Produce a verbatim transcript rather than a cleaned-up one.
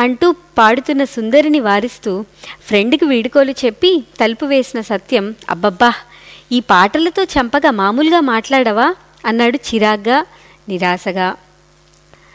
అంటూ పాడుతున్న సుందరిని వారిస్తూ ఫ్రెండ్కి వీడుకోలు చెప్పి తలుపు వేసిన సత్యం, అబ్బబ్బా, ఈ పాటలతో చంపగా మామూలుగా మాట్లాడవా అన్నాడు చిరాగ్గా, నిరాశగా.